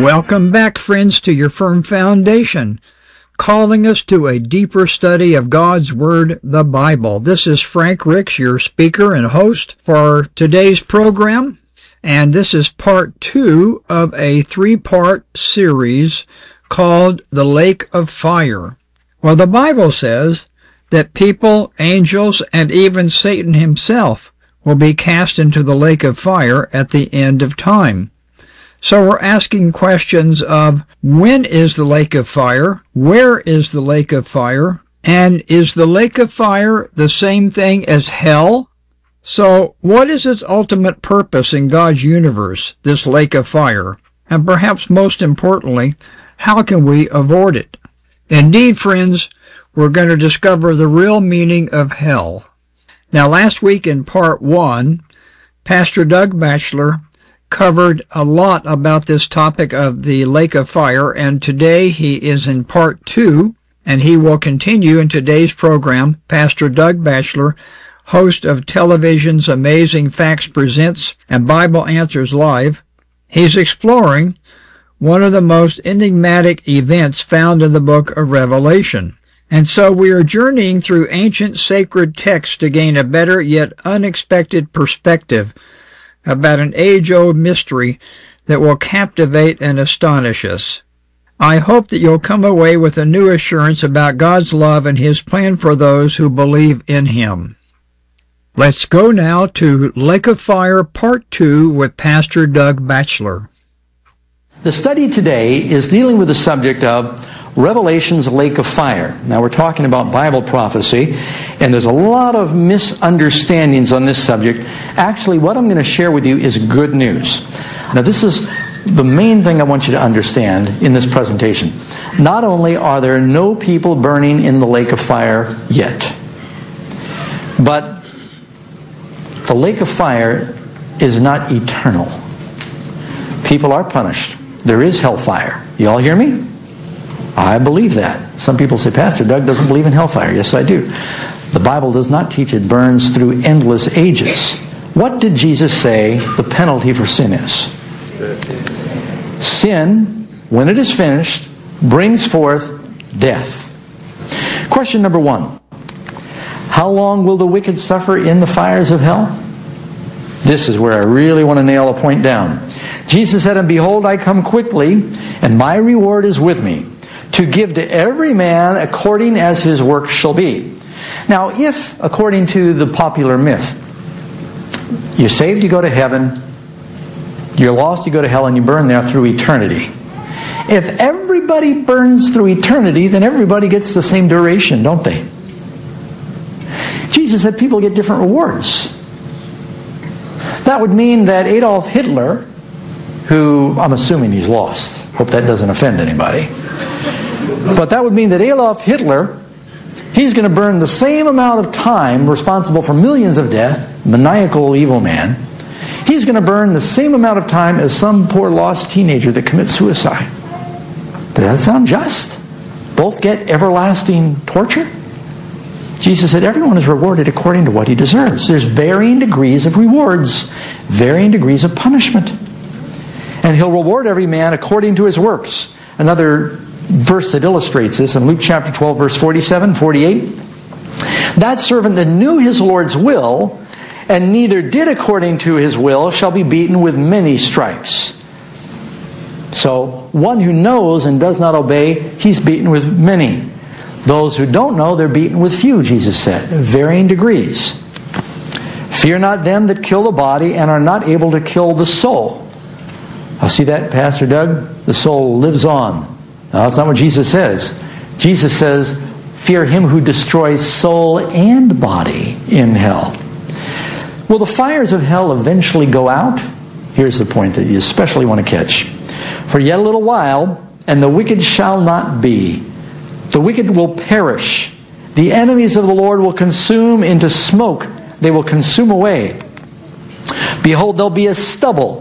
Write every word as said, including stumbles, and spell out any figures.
Welcome back, friends, to Your Firm Foundation, calling us to a deeper study of God's Word, the Bible. This is Frank Ricks, your speaker and host for today's program, and this is part two of a three-part series called The Lake of Fire. Well, the Bible says that people, angels, and even Satan himself will be cast into the lake of fire at the end of time. So we're asking questions of when is the lake of fire, where is the lake of fire, and is the lake of fire the same thing as hell? So what is its ultimate purpose in God's universe, this lake of fire? And perhaps most importantly, how can we avoid it? Indeed, friends, we're going to discover the real meaning of hell. Now, last week in part one, Pastor Doug Batchelor covered a lot about this topic of the lake of fire, and today he is in part two, and he will continue in today's program. Pastor Doug Batchelor, host of television's Amazing Facts Presents and Bible Answers Live, he's exploring one of the most enigmatic events found in the book of Revelation. And so we are journeying through ancient sacred texts to gain a better yet unexpected perspective about an age-old mystery that will captivate and astonish us. I hope that you'll come away with a new assurance about God's love and His plan for those who believe in Him. Let's go now to Lake of Fire Part two with Pastor Doug Batchelor. The study today is dealing with the subject of Revelation's lake of fire. Now we're talking about Bible prophecy, and there's a lot of misunderstandings on this subject. Actually, what I'm going to share with you is good news. Now this is the main thing I want you to understand in this presentation. Not only are there no people burning in the lake of fire yet, but the lake of fire is not eternal. People are punished. There is hellfire. You all hear me? I believe that. Some people say, Pastor Doug doesn't believe in hellfire. Yes, I do. The Bible does not teach it burns through endless ages. What did Jesus say the penalty for sin is? Sin, when it is finished, brings forth death. Question number one. How long will the wicked suffer in the fires of hell? This is where I really want to nail a point down. Jesus said, and behold, I come quickly, and my reward is with me, to give to every man according as his work shall be. Now, if, according to the popular myth, you're saved, you go to heaven, you're lost, you go to hell, and you burn there through eternity. If everybody burns through eternity, then everybody gets the same duration, don't they? Jesus said people get different rewards. That would mean that Adolf Hitler, who I'm assuming he's lost, hope that doesn't offend anybody, but that would mean that Adolf Hitler, he's going to burn the same amount of time responsible for millions of deaths, maniacal evil man. He's going to burn the same amount of time as some poor lost teenager that commits suicide. Does that sound just? Both get everlasting torture? Jesus said everyone is rewarded according to what he deserves. There's varying degrees of rewards, varying degrees of punishment. And he'll reward every man according to his works. Another verse that illustrates this in Luke chapter twelve, verse forty-seven, forty-eight. That servant that knew his Lord's will, and neither did according to his will, shall be beaten with many stripes. So, one who knows and does not obey, he's beaten with many. Those who don't know, they're beaten with few, Jesus said. Varying degrees. Fear not them that kill the body and are not able to kill the soul. I see that, Pastor Doug? The soul lives on. No, that's not what Jesus says. Jesus says, fear him who destroys soul and body in hell. Will the fires of hell eventually go out? Here's the point that you especially want to catch. For yet a little while, and the wicked shall not be. The wicked will perish. The enemies of the Lord will consume into smoke. They will consume away. Behold, there'll be a stubble